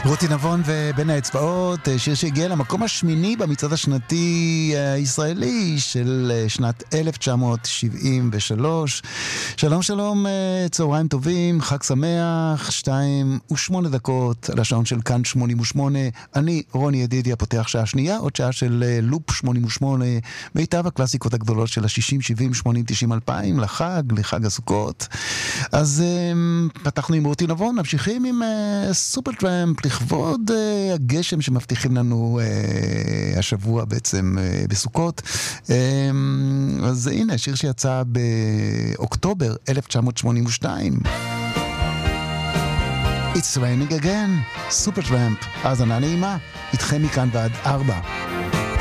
רותי נבון ובין האצבעות, שיר שהגיע למקום השמיני במצעד השנתי הישראלי של שנת 1973. שלום שלום, צהריים טובים, חג שמח, 2:08 על השעון של כאן 88. אני רוני ידידיה, פותח שעה שנייה, עוד שעה של לופ 88, מיטב הקלאסיקות הגדולות של ה-60, 70, 80, 90, 2000, לחג הסוכות. אז פתחנו עם רותי נבון, ממשיכים עם סופרטראמפ, לכבוד הגשם שמבטיחים לנו השבוע בעצם בסוכות. אז הנה, שיר שיצא באוקטובר 1982. It's raining again, סופרטראמפ. האזנה נעימה, איתכם מכאן ועד 4.